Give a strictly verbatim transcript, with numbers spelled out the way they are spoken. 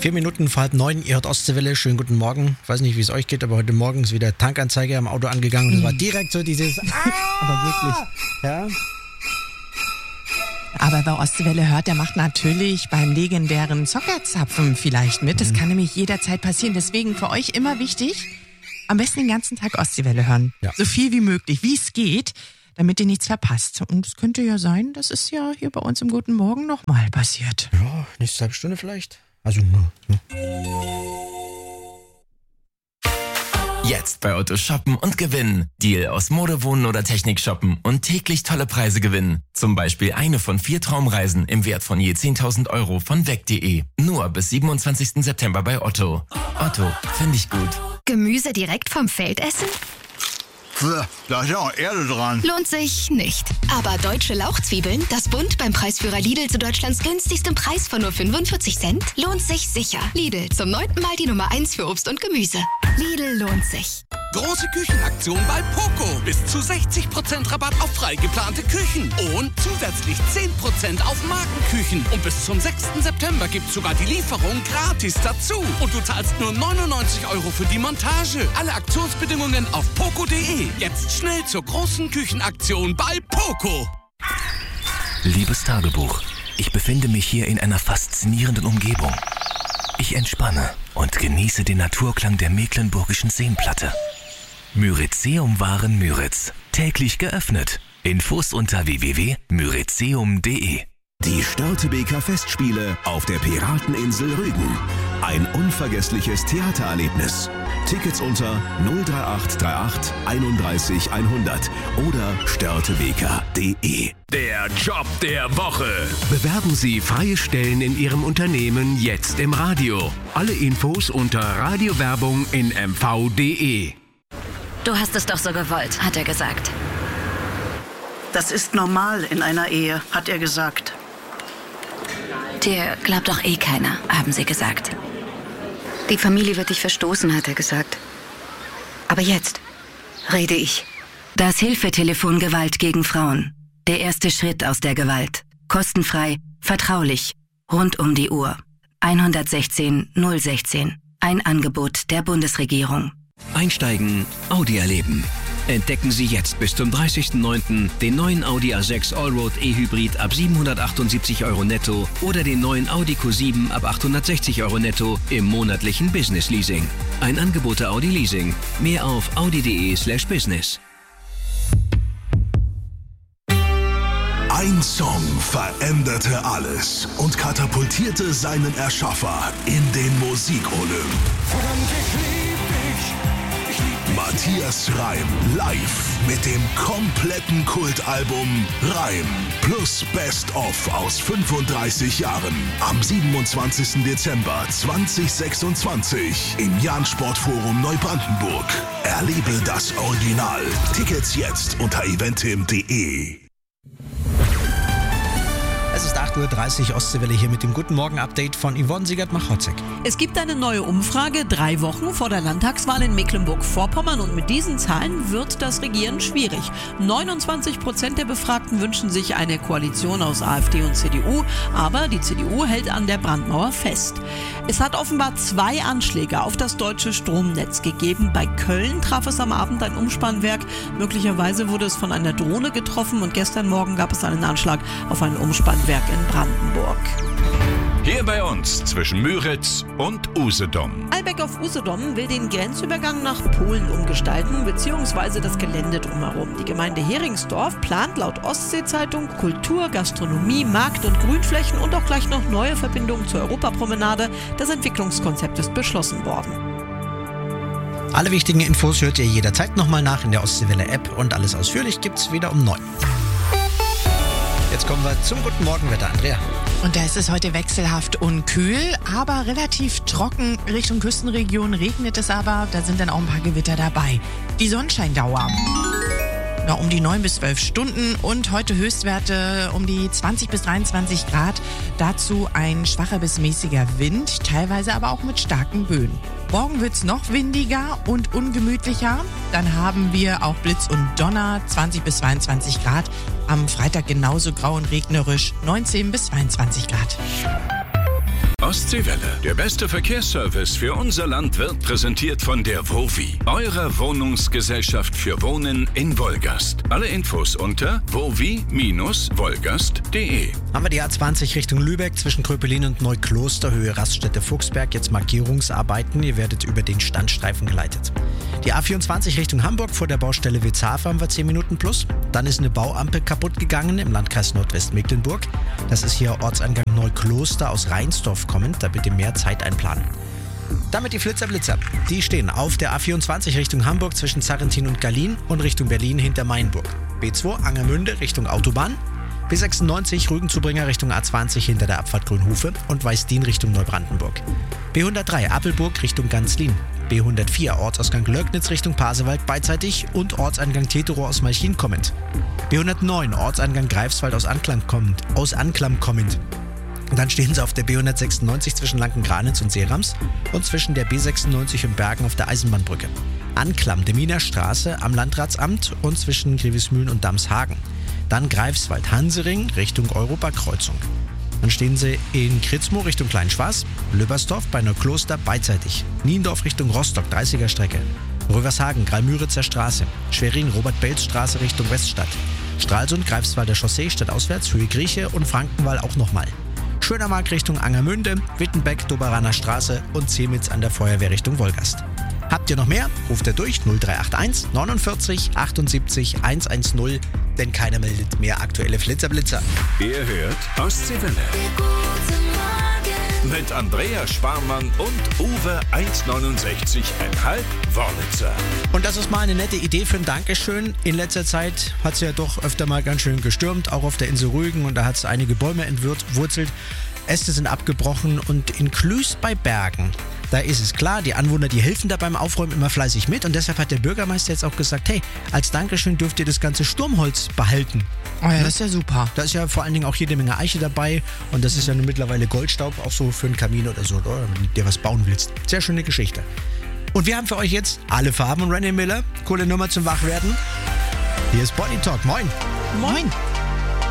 Vier Minuten vor halb neun, ihr hört Ostseewelle, schönen guten Morgen. Ich weiß nicht, wie es euch geht, aber heute Morgen ist wieder Tankanzeige am Auto angegangen und es war direkt so dieses ah! Aber wirklich, ja. Aber wer Ostseewelle hört, der macht natürlich beim legendären Zockerzapfen vielleicht mit. Das mhm. kann nämlich jederzeit passieren. Deswegen für euch immer wichtig, am besten den ganzen Tag Ostseewelle hören. Ja. So viel wie möglich, wie es geht, damit ihr nichts verpasst. Und es könnte ja sein, das ist ja hier bei uns im Guten Morgen nochmal passiert. Ja, nächste halbe Stunde vielleicht. Also nur. nur. Jetzt bei Otto shoppen und gewinnen. Deal aus Mode, Wohnen oder Technik shoppen und täglich tolle Preise gewinnen. Zum Beispiel eine von vier Traumreisen im Wert von je zehntausend Euro von weg punkt de. Nur bis siebenundzwanzigsten September bei Otto. Otto, finde ich gut. Gemüse direkt vom Feld essen? Da ist ja auch Erde dran. Lohnt sich nicht. Aber deutsche Lauchzwiebeln, das Bund beim Preisführer Lidl zu Deutschlands günstigstem Preis von nur fünfundvierzig Cent, lohnt sich sicher. Lidl, zum neunten Mal die Nummer eins für Obst und Gemüse. Lidl lohnt sich. Große Küchenaktion bei Poco. Bis zu sechzig Prozent Rabatt auf frei geplante Küchen. Und zusätzlich zehn Prozent auf Markenküchen. Und bis zum sechsten September gibt's sogar die Lieferung gratis dazu. Und du zahlst nur neunundneunzig Euro für die Montage. Alle Aktionsbedingungen auf poco punkt de. Jetzt schnell zur großen Küchenaktion bei Poco. Liebes Tagebuch, ich befinde mich hier in einer faszinierenden Umgebung. Ich entspanne und genieße den Naturklang der mecklenburgischen Seenplatte. Myrizeum Waren Müritz. Täglich geöffnet. Infos unter w w w punkt myrizeum punkt de. Die Störtebeker Festspiele auf der Pirateninsel Rügen. Ein unvergessliches Theatererlebnis. Tickets unter null drei acht drei acht einunddreißig hundert oder störtebeker punkt de. Der Job der Woche. Bewerben Sie freie Stellen in Ihrem Unternehmen jetzt im Radio. Alle Infos unter Radiowerbung in m v punkt de. Du hast es doch so gewollt, hat er gesagt. Das ist normal in einer Ehe, hat er gesagt. Dir glaubt doch eh keiner, haben sie gesagt. Die Familie wird dich verstoßen, hat er gesagt. Aber jetzt rede ich. Das Hilfetelefon Gewalt gegen Frauen. Der erste Schritt aus der Gewalt. Kostenfrei, vertraulich, rund um die Uhr. eins eins sechs null ein sechs. Ein Angebot der Bundesregierung. Einsteigen, Audi erleben. Entdecken Sie jetzt bis zum dreißigsten neunten den neuen Audi A sechs Allroad E-Hybrid ab siebenhundertachtundsiebzig Euro netto oder den neuen Audi Q sieben ab achthundertsechzig Euro netto im monatlichen Business Leasing. Ein Angebot der Audi Leasing. Mehr auf audi punkt de slash business. Ein Song veränderte alles und katapultierte seinen Erschaffer in den Musikolymp. Matthias Reim live mit dem kompletten Kultalbum Reim plus Best of aus fünfunddreißig Jahren am siebenundzwanzigsten Dezember zweitausendsechsundzwanzig im Jahn-Sportforum Neubrandenburg. Erlebe das Original. Tickets jetzt unter eventim punkt de. Es ist acht Uhr dreißig, Ostseewelle hier mit dem Guten Morgen-Update von Yvonne Siegert-Machotzek. Es gibt eine neue Umfrage, drei Wochen vor der Landtagswahl in Mecklenburg-Vorpommern, und mit diesen Zahlen wird das Regieren schwierig. neunundzwanzig Prozent der Befragten wünschen sich eine Koalition aus AfD und C D U, aber die C D U hält an der Brandmauer fest. Es hat offenbar zwei Anschläge auf das deutsche Stromnetz gegeben. Bei Köln traf es am Abend ein Umspannwerk. Möglicherweise wurde es von einer Drohne getroffen, und gestern Morgen gab es einen Anschlag auf ein Umspannwerk in Brandenburg. Hier bei uns zwischen Müritz und Usedom. Eilbeck auf Usedom will den Grenzübergang nach Polen umgestalten, beziehungsweise das Gelände drumherum. Die Gemeinde Heringsdorf plant laut Ostsee-Zeitung Kultur, Gastronomie, Markt- und Grünflächen und auch gleich noch neue Verbindungen zur Europapromenade. Das Entwicklungskonzept ist beschlossen worden. Alle wichtigen Infos hört ihr jederzeit nochmal nach in der Ostseewelle-App, und alles ausführlich gibt's wieder um neun. Jetzt kommen wir zum Guten Morgenwetter, Andrea. Und da ist es heute wechselhaft und kühl, aber relativ trocken. Richtung Küstenregion regnet es aber, da sind dann auch ein paar Gewitter dabei. Die Sonnenscheindauer na, um die neun bis zwölf Stunden und heute Höchstwerte um die zwanzig bis dreiundzwanzig Grad. Dazu ein schwacher bis mäßiger Wind, teilweise aber auch mit starken Böen. Morgen wird's noch windiger und ungemütlicher. Dann haben wir auch Blitz und Donner, zwanzig bis zweiundzwanzig Grad. Am Freitag genauso grau und regnerisch, neunzehn bis zweiundzwanzig Grad. Ostseewelle. Der beste Verkehrsservice für unser Land wird präsentiert von der Wowi, eurer Wohnungsgesellschaft für Wohnen in Wolgast. Alle Infos unter wowi Bindestrich wolgast punkt de. Haben wir die A zwanzig Richtung Lübeck zwischen Kröpelin und Neukloster, Höhe Raststätte Fuchsberg. Jetzt Markierungsarbeiten. Ihr werdet über den Standstreifen geleitet. Die A vierundzwanzig Richtung Hamburg vor der Baustelle Witzhafe haben wir zehn Minuten plus. Dann ist eine Bauampel kaputt gegangen im Landkreis Nordwestmecklenburg. Das ist hier Ortseingang Neukloster aus Rheinsdorf kommend. Da bitte mehr Zeit einplanen. Damit die Flitzer-Blitzer. Die stehen auf der A vierundzwanzig Richtung Hamburg zwischen Zarrentin und Gallien und Richtung Berlin hinter Mainburg. B zwei Angermünde Richtung Autobahn. B sechsundneunzig Rügenzubringer Richtung A zwanzig hinter der Abfahrt Grünhofe und Weißdien Richtung Neubrandenburg. B hundertdrei Appelburg Richtung Ganzlin. B hundertvier Ortsausgang Löcknitz Richtung Pasewalk beidseitig und Ortseingang Tetero aus Malchin kommend. B hundertneun Ortseingang Greifswald aus Anklam kommend. Aus Anklam kommend. Und dann stehen sie auf der B hundertsechsundneunzig zwischen Lankengranitz und Seerams und zwischen der B sechsundneunzig und Bergen auf der Eisenbahnbrücke. Anklam, Deminer Straße am Landratsamt und zwischen Grevismühlen und Damshagen. Dann Greifswald, Hansering Richtung Europakreuzung. Dann stehen sie in Kritzmo Richtung Kleinschwas, Löbersdorf bei Neukloster beidseitig, Niendorf Richtung Rostock, dreißiger Strecke, Rövershagen, Gralmüritzer Straße, Schwerin, Robert-Belz-Straße Richtung Weststadt, Stralsund, Greifswalder Chaussee, stadtauswärts, Höhe Grieche und Frankenwall auch nochmal. Schönermark Richtung Angermünde, Wittenbeck, Doberaner Straße und Zemitz an der Feuerwehr Richtung Wolgast. Habt ihr noch mehr? Ruft ihr durch null drei acht eins neunundvierzig achtundsiebzig hundertzehn, denn keiner meldet mehr aktuelle Flitzer-Blitzer. Ihr hört Ostseewelle. Mit Andrea Sparmann und Uwe eins neunundsechzig Komma fünf Wörlitzer. Und das ist mal eine nette Idee für ein Dankeschön. In letzter Zeit hat es ja doch öfter mal ganz schön gestürmt, auch auf der Insel Rügen, und da hat es einige Bäume entwurzelt. Äste sind abgebrochen und in Klüß bei Bergen, da ist es klar, die Anwohner, die helfen da beim Aufräumen immer fleißig mit und deshalb hat der Bürgermeister jetzt auch gesagt, hey, als Dankeschön dürft ihr das ganze Sturmholz behalten. Oh ja, das ist ja super. Da ist ja vor allen Dingen auch jede Menge Eiche dabei und das ist ja nun mittlerweile Goldstaub, auch so für einen Kamin oder so, oder wenn du dir was bauen willst. Sehr schöne Geschichte. Und wir haben für euch jetzt alle Farben und René Miller, coole Nummer zum Wachwerden. Hier ist Body Talk, moin. Moin.